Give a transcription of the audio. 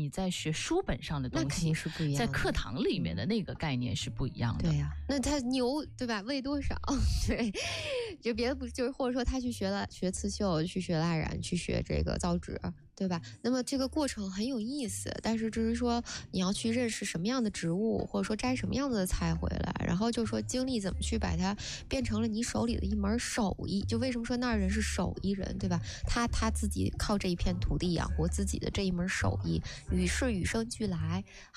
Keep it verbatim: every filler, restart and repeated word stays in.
你在学书本上的东西， 那肯定是不一样的， 在课堂里面的那个概念是不一样的。 对呀、啊，那他牛对吧？喂多少？对，就别的不就是或者说他去学了学刺绣，去学蜡染，去学这个造纸。对吧？那么这个过程很有意思，但是就是说你要去认识什么样的植物，或者说摘什么样的菜回来，然后就说经历怎么去把它变成了你手里的一门手艺。就为什么说那儿人是手艺人，对吧？他他自己靠这一片土地养活自己的这一门手艺，于是与生俱来。